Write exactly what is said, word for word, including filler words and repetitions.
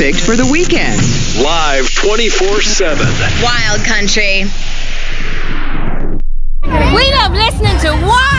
perfect for the weekend. Live twenty-four seven. Wild Country. We love listening to Wild